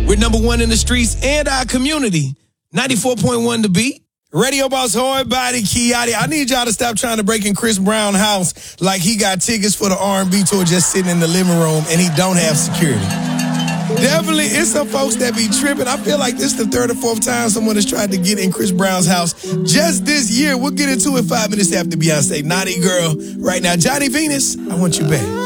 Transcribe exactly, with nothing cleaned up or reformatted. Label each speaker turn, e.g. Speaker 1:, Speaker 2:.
Speaker 1: We're number one in the streets and our community. ninety-four point one The Beat. Radio Boss Hard Body Kiati. I need y'all to stop trying to break in Chris Brown's house like he got tickets for the R and B tour just sitting in the living room and he don't have security. Definitely, it's some folks that be tripping. I feel like this is the third or fourth time someone has tried to get in Chris Brown's house just this year. We'll get into it five minutes after Beyonce. Naughty Girl right now. Johnny Venus, I want you back.